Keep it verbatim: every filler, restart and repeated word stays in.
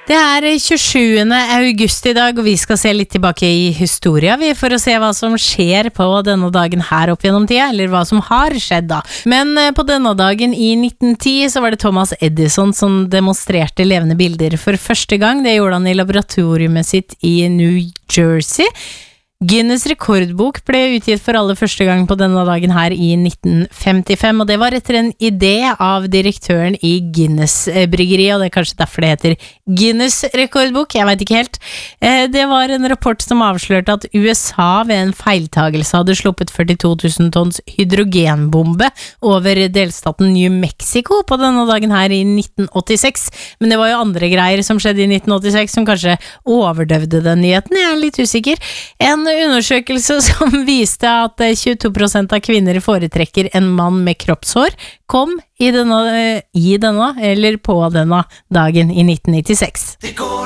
Det er tjuesjuende august i dag, og vi skal se litt tilbake i historia vi for å se hva som skjer på denne dagen her opp gjennom tida, eller hva som har skjedd da. Men på denne dagen i nitten ti så var det Thomas Edison som demonstrerte levende bilder for første gang. Det gjorde han i laboratoriumet sitt i New Jersey. Guinness rekordbok ble utgitt for aller første gang på denne dagen her i nitten femtifem, og det var etter en idé av direktøren i Guinness-bryggeriet, og det er kanskje derfor det heter Guinness rekordbok, jeg vet ikke helt. Det var en rapport som avslørte at U S A ved en feiltagelse hadde sluppet førtito tusen tons hydrogenbombe over delstaten New Mexico på denne dagen her i nitten åttiseks, men det var jo andre greier som skjedde i nitten åttiseks som kanskje overdøvde den nyheten, jeg er litt usikker. En undersøkelse som viste at tjueto prosent av kvinner foretrekker en mann med kroppshår, kom i denne, i denne eller på denne dagen i nitten nittiseks.